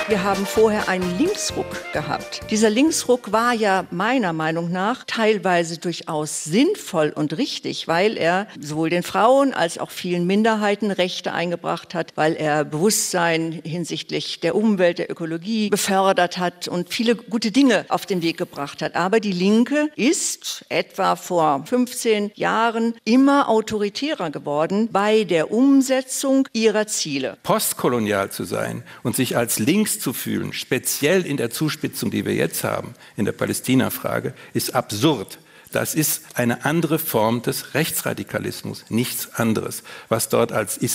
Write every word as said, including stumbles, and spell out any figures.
Wir haben vorher einen Linksruck gehabt. Dieser Linksruck war ja meiner Meinung nach teilweise durchaus sinnvoll und richtig, weil er sowohl den Frauen als auch vielen Minderheiten Rechte eingebracht hat, weil er Bewusstsein hinsichtlich der Umwelt, der Ökologie befördert hat und viele gute Dinge auf den Weg gebracht hat. Aber die Linke ist etwa vor fünfzehn Jahren immer autoritärer geworden bei der Umsetzung ihrer Ziele. Postkolonial zu sein und sich als links zu fühlen, speziell in der Zuspitzung, die wir jetzt haben, in der Palästina-Frage, ist absurd. Das ist eine andere Form des Rechtsradikalismus, nichts anderes, was dort als